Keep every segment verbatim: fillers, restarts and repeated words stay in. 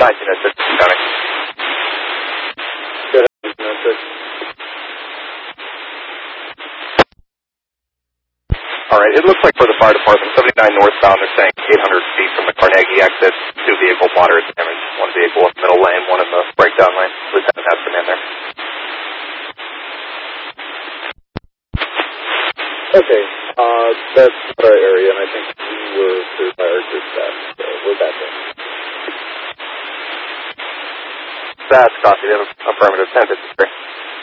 nineteen oh six, County. Good, nineteen oh six. Alright, it looks like for the fire department, seventy-nine northbound, they're saying eight hundred feet from the Carnegie exit, two vehicles moderate damage, one vehicle in the middle lane, one in the breakdown lane. Lieutenant has been in there. Okay, uh, that's our area, and I think we were cleared by our group staff, so we're back in. That's copy, they have affirmative, ten fifty-three.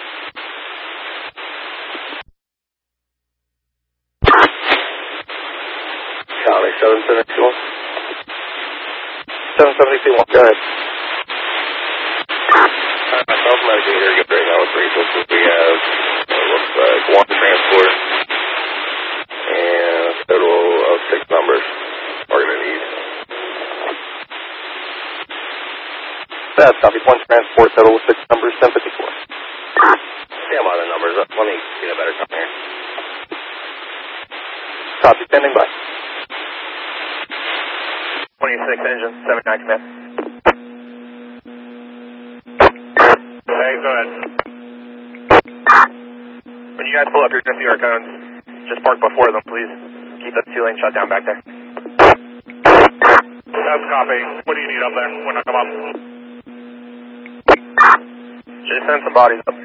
County, seven seventy-two one. seven seventy-two one, go ahead. Uh, South Medicaid here, get right now with resources. We have, it looks like, one transport and a total of six numbers we're going to need. That's copy, one transport, total of six numbers, ten fifty-four. Damn on the numbers, let me get a better time here. Copy, standing by. twenty-six engine, seventy-nine command. Hey, go ahead. When you guys pull up, you're going to see our cones. Just park before them, please. Keep that two-lane shutdown back there. That's copy. What do you need up there when I come up? Just send some bodies up.